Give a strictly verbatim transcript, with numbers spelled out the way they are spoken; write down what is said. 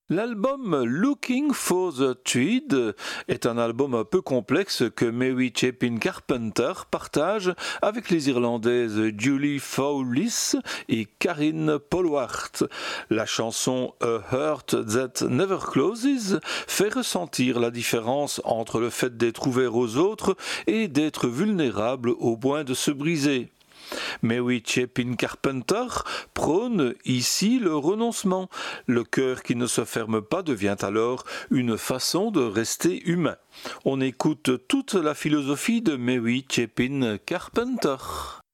L'album Looking for the Tweed est un album un peu complexe que Mary Chapin Carpenter partage avec les Irlandaises Julie Fowlis et Karine Polwart. La chanson A Heart That Never Closes fait ressentir la différence entre le fait d'être ouvert aux autres et d'être vulnérable au point de se briser. Mary Chapin Carpenter prône ici le renoncement. Le cœur qui ne se ferme pas devient alors une façon de rester humain. On écoute toute la philosophie de Mary Chapin Carpenter.